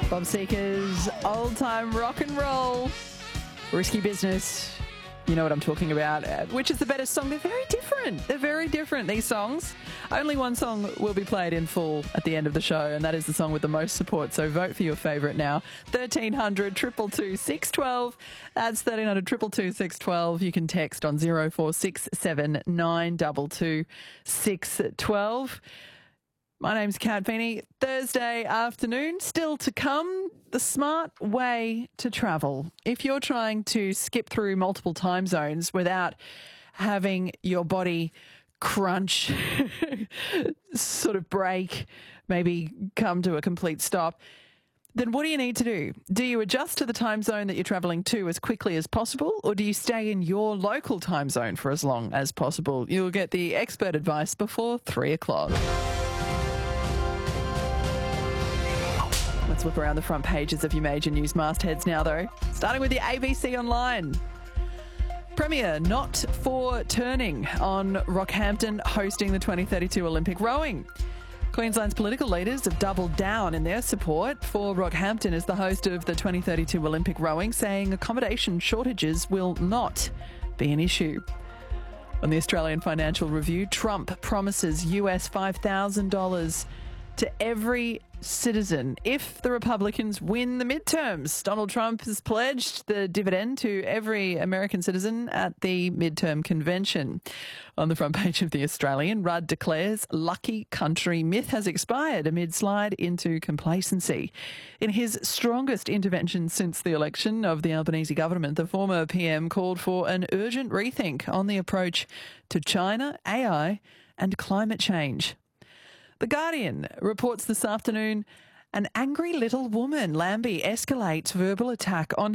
Bob Seeker's Old Time Rock and Roll. Risky Business. You know what I'm talking about. Which is the better song? They're very different. They're very different, these songs. Only one song will be played in full at the end of the show, and that is the song with the most support. So vote for your favourite now. 1300 222 612. That's 1300 222 612. You can text on 0467 922 612. My name's Kat Feeney. Thursday afternoon, still to come, the smart way to travel. If you're trying to skip through multiple time zones without having your body crunch, sort of break, maybe come to a complete stop, then what do you need to do? Do you adjust to the time zone that you're travelling to as quickly as possible, or do you stay in your local time zone for as long as possible? You'll get the expert advice before 3 o'clock. Let's look around the front pages of your major news mastheads now, though. Starting with the ABC Online. Premier not for turning on Rockhampton hosting the 2032 Olympic rowing. Queensland's political leaders have doubled down in their support for Rockhampton as the host of the 2032 Olympic rowing, saying accommodation shortages will not be an issue. On the Australian Financial Review, Trump promises US $5,000 to every citizen if the Republicans win the midterms. Donald Trump has pledged the dividend to every American citizen at the midterm convention. On the front page of The Australian, Rudd declares lucky country myth has expired amid slide into complacency. In his strongest intervention since the election of the Albanese government, the former PM called for an urgent rethink on the approach to China, AI and climate change. The Guardian reports this afternoon an angry little woman, Lambie, escalates verbal attack on